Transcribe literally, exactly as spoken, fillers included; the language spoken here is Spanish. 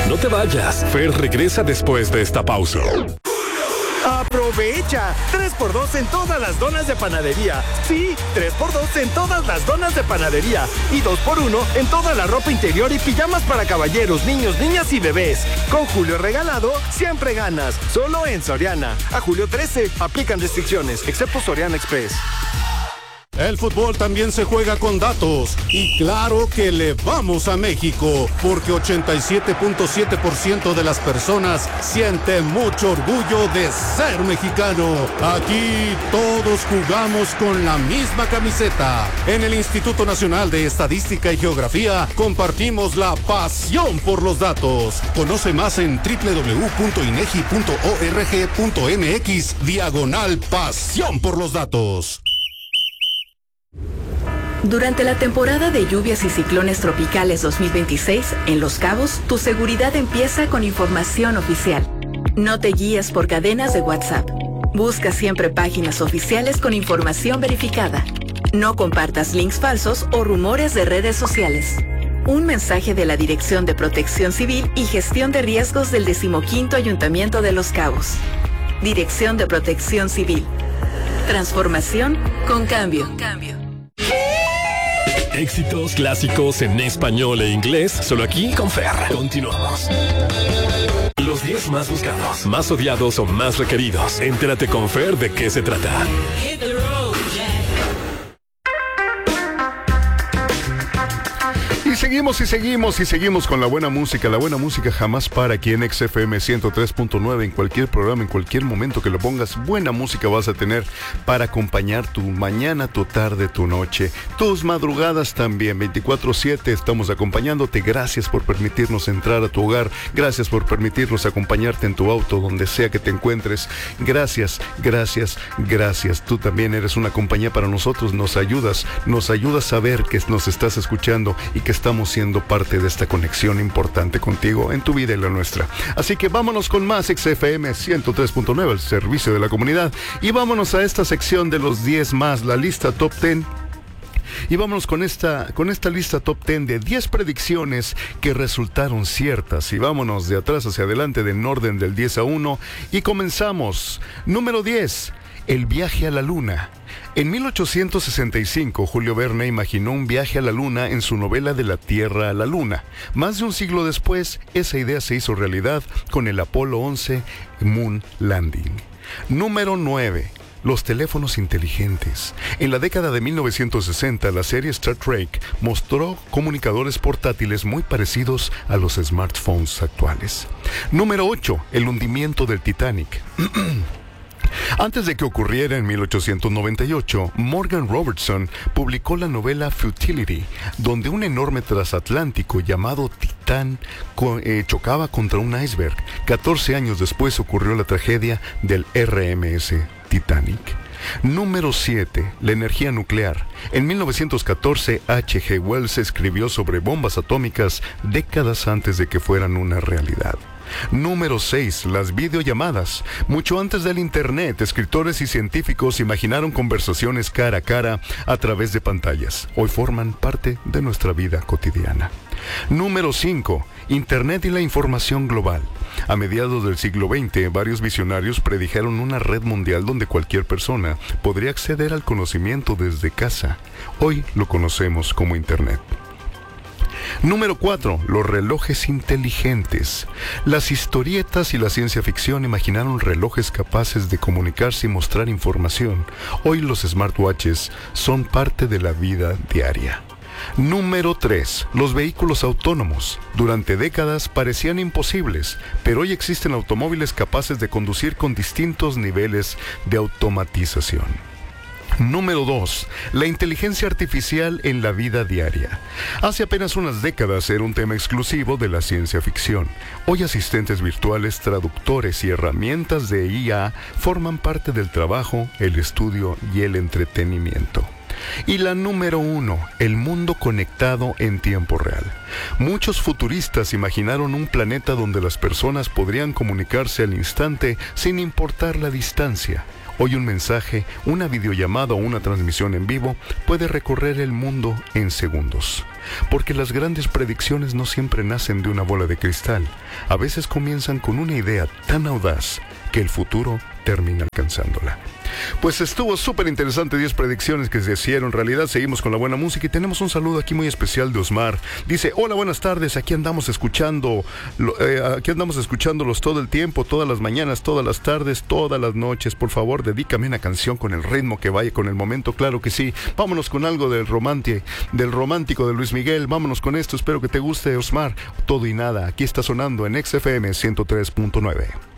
No te vayas, Fer regresa después de esta pausa. ¡Aprovecha! tres por dos en todas las donas de panadería. Sí, tres por dos en todas las donas de panadería. Y dos por uno en toda la ropa interior y pijamas para caballeros, niños, niñas y bebés. Con Julio Regalado, siempre ganas. Solo en Soriana. A julio trece, aplican restricciones, excepto Soriana Express. El fútbol también se juega con datos y claro que le vamos a México porque ochenta y siete punto siete por ciento de las personas sienten mucho orgullo de ser mexicano. Aquí todos jugamos con la misma camiseta. En el Instituto Nacional de Estadística y Geografía compartimos la pasión por los datos. Conoce más en doble u doble u doble u punto inegi punto org punto mx diagonal pasión por los datos. Durante la temporada de lluvias y ciclones tropicales dos mil veintiséis, en Los Cabos, tu seguridad empieza con información oficial. No te guíes por cadenas de WhatsApp. Busca siempre páginas oficiales con información verificada. No compartas links falsos o rumores de redes sociales. Un mensaje de la Dirección de Protección Civil y Gestión de Riesgos del decimoquinto Ayuntamiento de Los Cabos. Dirección de Protección Civil. Transformación con cambio. cambio. Éxitos clásicos en español e inglés, solo aquí con Fer. Continuamos. Los diez más buscados, más odiados o más requeridos. Entérate con Fer de qué se trata. Y seguimos y seguimos y seguimos con la buena música. La buena música jamás para aquí en X F M ciento tres punto nueve. En cualquier programa, en cualquier momento que lo pongas, buena música vas a tener para acompañar tu mañana, tu tarde, tu noche, tus madrugadas también. veinticuatro siete estamos acompañándote. Gracias por permitirnos entrar a tu hogar. Gracias por permitirnos acompañarte en tu auto, donde sea que te encuentres. Gracias, gracias, gracias. Tú también eres una compañía para nosotros. Nos ayudas, nos ayudas a saber que nos estás escuchando y que estamos siendo parte de esta conexión importante contigo en tu vida y la nuestra. Así que vámonos con más X F M ciento tres punto nueve, el servicio de la comunidad, y vámonos a esta sección de los diez más, la lista top diez. Y vámonos con esta, con esta lista top diez de diez predicciones que resultaron ciertas. Y vámonos de atrás hacia adelante en orden del diez a uno. Y comenzamos. Número diez. El viaje a la luna. En mil ochocientos sesenta y cinco, Julio Verne imaginó un viaje a la luna en su novela De la Tierra a la Luna. Más de un siglo después, esa idea se hizo realidad con el Apolo once Moon Landing. Número nueve. Los teléfonos inteligentes. En la década de mil novecientos sesenta, la serie Star Trek mostró comunicadores portátiles muy parecidos a los smartphones actuales. Número ocho. El hundimiento del Titanic. Antes de que ocurriera en mil ochocientos noventa y ocho, Morgan Robertson publicó la novela Futility, donde un enorme transatlántico llamado Titán eh, chocaba contra un iceberg. catorce años después ocurrió la tragedia del R M S Titanic. Número siete. La energía nuclear. En mil novecientos catorce, H G Wells escribió sobre bombas atómicas décadas antes de que fueran una realidad. Número seis. Las videollamadas. Mucho antes del internet, escritores y científicos imaginaron conversaciones cara a cara a través de pantallas. Hoy forman parte de nuestra vida cotidiana. Número cinco. Internet y la información global. A mediados del siglo veinte, varios visionarios predijeron una red mundial donde cualquier persona podría acceder al conocimiento desde casa. Hoy lo conocemos como Internet. Número cuatro. Los relojes inteligentes. Las historietas y la ciencia ficción imaginaron relojes capaces de comunicarse y mostrar información. Hoy los smartwatches son parte de la vida diaria. Número tres. Los vehículos autónomos. Durante décadas parecían imposibles, pero hoy existen automóviles capaces de conducir con distintos niveles de automatización. Número dos. La inteligencia artificial en la vida diaria. Hace apenas unas décadas era un tema exclusivo de la ciencia ficción. Hoy asistentes virtuales, traductores y herramientas de I A forman parte del trabajo, el estudio y el entretenimiento. Y la número uno, el mundo conectado en tiempo real. Muchos futuristas imaginaron un planeta donde las personas podrían comunicarse al instante sin importar la distancia. Hoy un mensaje, una videollamada o una transmisión en vivo puede recorrer el mundo en segundos. Porque las grandes predicciones no siempre nacen de una bola de cristal. A veces comienzan con una idea tan audaz que el futuro termina alcanzándola. Pues estuvo súper interesante, diez predicciones que se hicieron realidad. Seguimos con la buena música y tenemos un saludo aquí muy especial de Osmar. Dice, hola, buenas tardes, aquí andamos escuchando, eh, aquí andamos escuchándolos todo el tiempo, todas las mañanas, todas las tardes, todas las noches. Por favor, dedícame una canción con el ritmo que vaya con el momento, claro que sí. Vámonos con algo del romántico, del romántico de Luis Miguel, vámonos con esto, espero que te guste, Osmar. Todo y nada, aquí está sonando en X F M ciento tres punto nueve.